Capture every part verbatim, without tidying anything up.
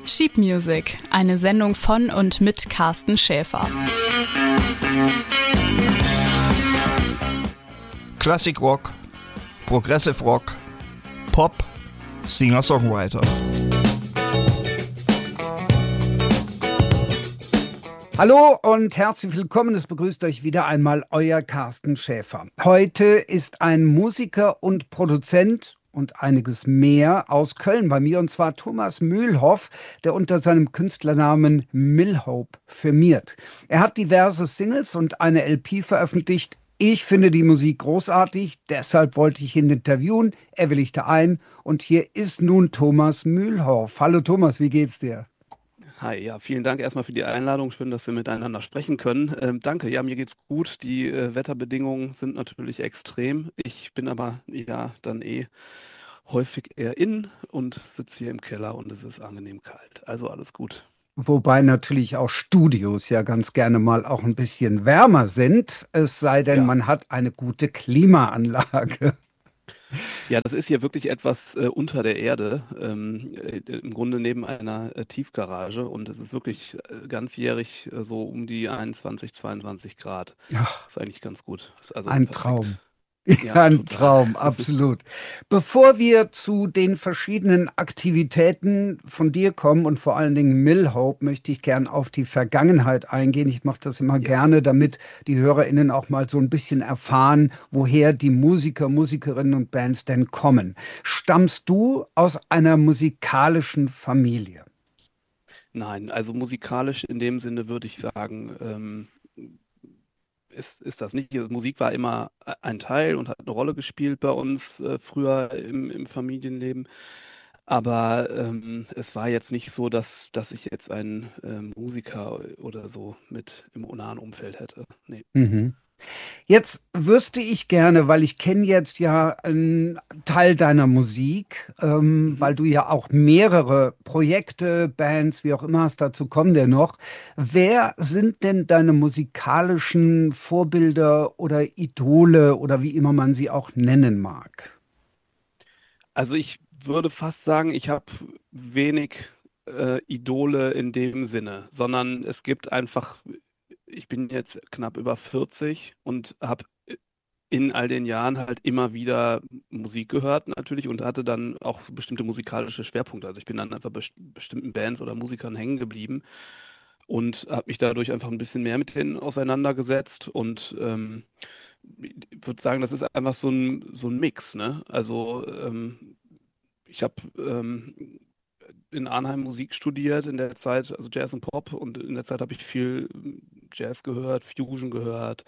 Sheep Music, eine Sendung von und mit Carsten Schäfer. Classic Rock, Progressive Rock, Pop, Singer-Songwriter. Hallo und herzlich willkommen, es begrüßt euch wieder einmal euer Carsten Schäfer. Heute ist ein Musiker und Produzent und einiges mehr aus Köln bei mir, und zwar Thomas Mühlhoff, der unter seinem Künstlernamen Milhope firmiert. Er hat diverse Singles und eine L P veröffentlicht. Ich finde die Musik großartig, deshalb wollte ich ihn interviewen. Er willigte ein und hier ist nun Thomas Mühlhoff. Hallo Thomas, wie geht's dir? Hi, ja, vielen Dank erstmal für die Einladung. Schön, dass wir miteinander sprechen können. Ähm, danke, ja, mir geht's gut. Die äh, Wetterbedingungen sind natürlich extrem. Ich bin aber ja dann eh häufig eher in und sitze hier im Keller und es ist angenehm kalt. Also alles gut. Wobei natürlich auch Studios ja ganz gerne mal auch ein bisschen wärmer sind, es sei denn, Ja, man hat eine gute Klimaanlage. ja, das ist hier wirklich etwas äh, unter der Erde, ähm, äh, im Grunde neben einer äh, Tiefgarage, und es ist wirklich äh, ganzjährig äh, so um die einundzwanzig, zweiundzwanzig Grad. Ja, Ist eigentlich ganz gut. Ist also ein perfekt. Traum. Ja, Ja, ein total. Traum, absolut. Bevor wir zu den verschiedenen Aktivitäten von dir kommen und vor allen Dingen Milhope, möchte ich gern auf die Vergangenheit eingehen. Ich mache das immer Ja. gerne, damit die HörerInnen auch mal so ein bisschen erfahren, woher die Musiker, Musikerinnen und Bands denn kommen. Stammst du aus einer musikalischen Familie? Nein, also musikalisch in dem Sinne würde ich sagen, ähm, ist, ist das nicht. Also Musik war immer e- ein Teil und hat eine Rolle gespielt bei uns äh, früher im, im Familienleben. Aber ähm, es war jetzt nicht so, dass, dass ich jetzt einen ähm, Musiker oder so mit im nahen Umfeld hätte. Nee. Mhm. Jetzt wüsste ich gerne, weil ich kenne jetzt ja einen Teil deiner Musik, ähm, Mhm. weil du ja auch mehrere Projekte, Bands, wie auch immer hast, dazu kommen wir noch. Wer sind denn deine musikalischen Vorbilder oder Idole oder wie immer man sie auch nennen mag? Also ich würde fast sagen, ich habe wenig äh, Idole in dem Sinne, sondern es gibt einfach, ich bin jetzt knapp über vierzig und habe in all den Jahren halt immer wieder Musik gehört natürlich und hatte dann auch so bestimmte musikalische Schwerpunkte. Also ich bin dann einfach bei best- bestimmten Bands oder Musikern hängen geblieben und habe mich dadurch einfach ein bisschen mehr mit denen auseinandergesetzt, und ähm, ich würde sagen, das ist einfach so ein, so ein Mix, ne? Also ähm, ich habe ähm, in Arnheim Musik studiert in der Zeit, also Jazz und Pop, und in der Zeit habe ich viel Jazz gehört, Fusion gehört.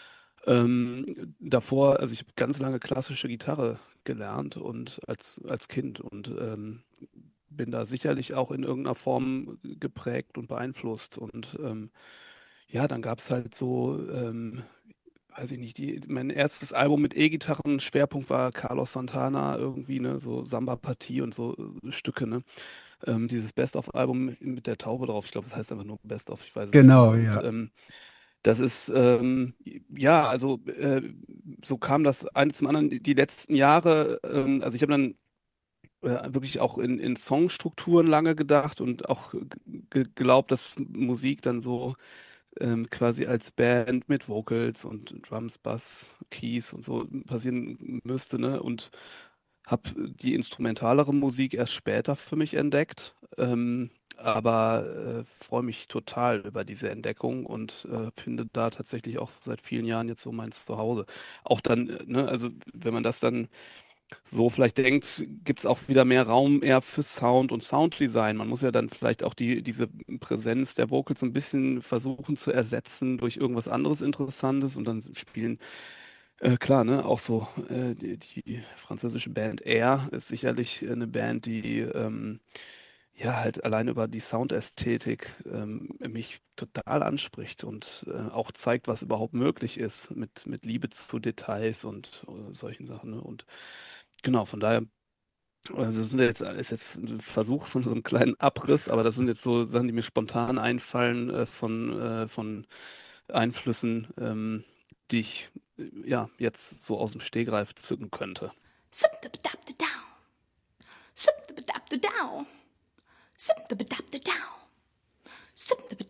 Ähm, davor, also ich habe ganz lange klassische Gitarre gelernt und als, als Kind, und ähm, bin da sicherlich auch in irgendeiner Form geprägt und beeinflusst. Und ähm, ja, dann gab es halt so, ähm, weiß ich nicht, die, mein erstes Album mit E-Gitarren, Schwerpunkt war Carlos Santana irgendwie, ne, so Samba-Partie und so äh, Stücke, ne. Ähm, dieses Best-of-Album mit der Taube drauf, ich glaube, das heißt einfach nur Best-of, ich weiß es nicht Genau, mehr. Und ja. ähm, das ist, ähm, ja, also äh, so kam das eine zum anderen die die letzten Jahre. Ähm, also ich habe dann äh, wirklich auch in, in Songstrukturen lange gedacht und auch ge geglaubt, dass Musik dann so ähm, quasi als Band mit Vocals und Drums, Bass, Keys und so passieren müsste, ne? Und habe die instrumentalere Musik erst später für mich entdeckt, ähm, aber äh, freue mich total über diese Entdeckung und äh, finde da tatsächlich auch seit vielen Jahren jetzt so mein Zuhause. Auch dann, äh, ne, also wenn man das dann so vielleicht denkt, gibt es auch wieder mehr Raum eher für Sound und Sounddesign. Man muss ja dann vielleicht auch die, diese Präsenz der Vocals ein bisschen versuchen zu ersetzen durch irgendwas anderes Interessantes, und dann spielen, äh, klar, ne, auch so äh, die, die französische Band Air ist sicherlich eine Band, die ähm, ja halt allein über die Soundästhetik ähm, mich total anspricht und äh, auch zeigt, was überhaupt möglich ist mit, mit Liebe zu Details und äh, solchen Sachen. Ne? Und genau, von daher, also das sind jetzt, ist jetzt ein Versuch von so einem kleinen Abriss, aber das sind jetzt so Sachen, die mir spontan einfallen äh, von, äh, von Einflüssen, ähm, die ich äh, ja jetzt so aus dem Stegreif zücken könnte. Sup-dup-dup-du-down. Sup-dup-dup-du-down. Sim, da, da, da, down.